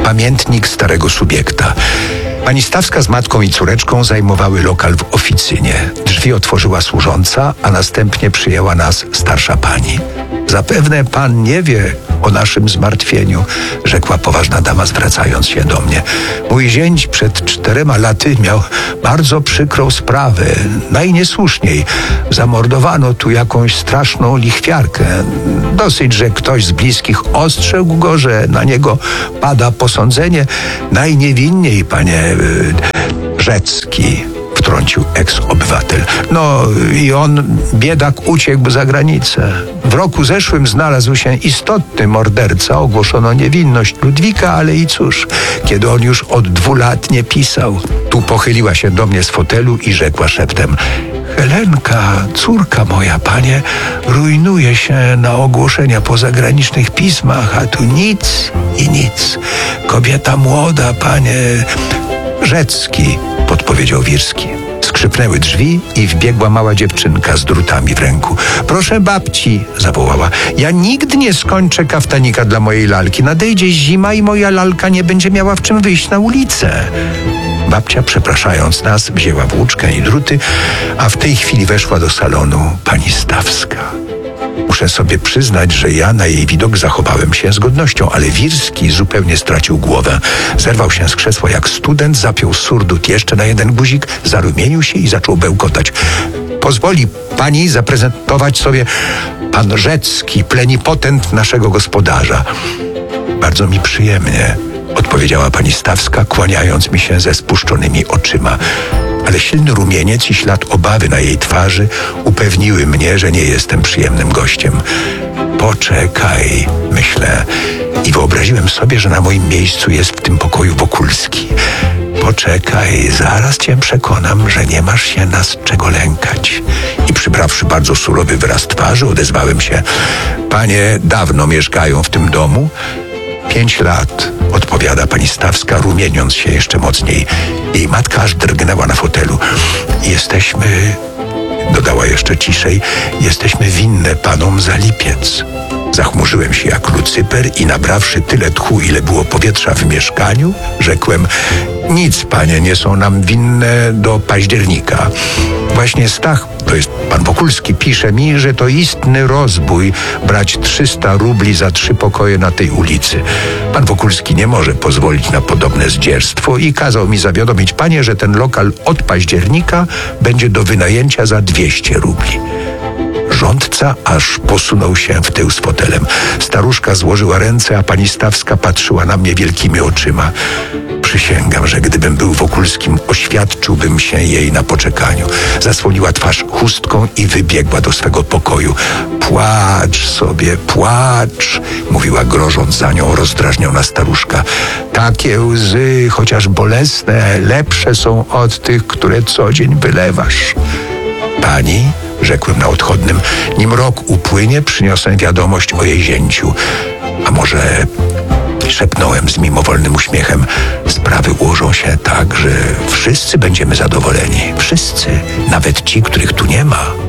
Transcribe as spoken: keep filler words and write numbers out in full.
Pamiętnik starego subiekta. Pani Stawska z matką i córeczką zajmowały lokal w oficynie. Drzwi otworzyła służąca, a następnie przyjęła nas starsza pani. Zapewne pan nie wie o naszym zmartwieniu, rzekła poważna dama, zwracając się do mnie. Mój zięć przed czterema laty miał bardzo przykrą sprawę. Najniesłuszniej zamordowano tu jakąś straszną lichwiarkę. Dosyć, że ktoś z bliskich ostrzegł go, że na niego pada posądzenie. Najniewinniej, panie yy, Rzecki, wtrącił eks-obywatel. No i on, biedak, uciekł za granicę. W roku zeszłym znalazł się istotny morderca. Ogłoszono niewinność Ludwika, ale i cóż, kiedy on już od dwóch lat nie pisał. Tu pochyliła się do mnie z fotelu i rzekła szeptem: Helenka, córka moja, panie, rujnuje się na ogłoszenia po zagranicznych pismach, a tu nic i nic. Kobieta młoda, panie Rzecki, podpowiedział Wirski. Skrzypnęły drzwi i wbiegła mała dziewczynka z drutami w ręku. Proszę babci, zawołała, ja nigdy nie skończę kaftanika dla mojej lalki. Nadejdzie zima i moja lalka nie będzie miała w czym wyjść na ulicę. Babcia, przepraszając nas, wzięła włóczkę i druty, a w tej chwili weszła do salonu pani Stawska. Muszę sobie przyznać, że ja na jej widok zachowałem się z godnością, ale Wirski zupełnie stracił głowę. Zerwał się z krzesła jak student, zapiął surdut jeszcze na jeden guzik, zarumienił się i zaczął bełkotać. Pozwoli pani zaprezentować sobie pan Rzecki, plenipotent naszego gospodarza. Bardzo mi przyjemnie, odpowiedziała pani Stawska, kłaniając mi się ze spuszczonymi oczyma. Ale silny rumieniec i ślad obawy na jej twarzy upewniły mnie, że nie jestem przyjemnym gościem. Poczekaj, myślę, i wyobraziłem sobie, że na moim miejscu jest w tym pokoju Wokulski. Poczekaj, zaraz cię przekonam, że nie masz się nas czego lękać. I przybrawszy bardzo surowy wyraz twarzy, odezwałem się: panie dawno mieszkają w tym domu? Pięć lat, odpowiada pani Stawska, rumieniąc się jeszcze mocniej. Jej matka aż drgnęła na fotelu. Jesteśmy, dodała jeszcze ciszej, jesteśmy winne panom za lipiec. Zachmurzyłem się jak Lucyper i nabrawszy tyle tchu, ile było powietrza w mieszkaniu, rzekłem: nic, panie, nie są nam winne do października. Właśnie Stach, to jest pan Wokulski, pisze mi, że to istny rozbój brać trzysta rubli za trzy pokoje na tej ulicy. Pan Wokulski nie może pozwolić na podobne zdzierstwo i kazał mi zawiadomić panie, że ten lokal od października będzie do wynajęcia za dwieście rubli. Rządca aż posunął się w tył z fotelem. Staruszka złożyła ręce, a pani Stawska patrzyła na mnie wielkimi oczyma. Przysięgam, że gdybym był Wokulskim, oświadczyłbym się jej na poczekaniu. Zasłoniła twarz chustką i wybiegła do swego pokoju. Płacz sobie, płacz, mówiła, grożąc za nią rozdrażniona staruszka. Takie łzy, chociaż bolesne, lepsze są od tych, które co dzień wylewasz. Pani, rzekłem na odchodnym, nim rok upłynie, przyniosę wiadomość o jej zięciu. A może, szepnąłem z mimowolnym uśmiechem, sprawy ułożą się tak, że wszyscy będziemy zadowoleni. Wszyscy, nawet ci, których tu nie ma.